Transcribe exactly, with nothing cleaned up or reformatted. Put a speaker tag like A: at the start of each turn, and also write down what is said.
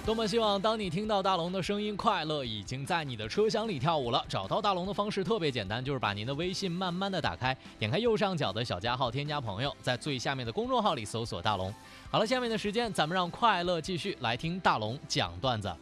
A: 多么希望当你听到大龙的声音，快乐已经在你的车厢里跳舞了。找到大龙的方式特别简单，就是把您的微信慢慢的打开，点开右上角的小加号添加朋友，在最下面的公众号里搜索大龙。好了，下面的时间咱们让快乐继续来听大龙讲段子。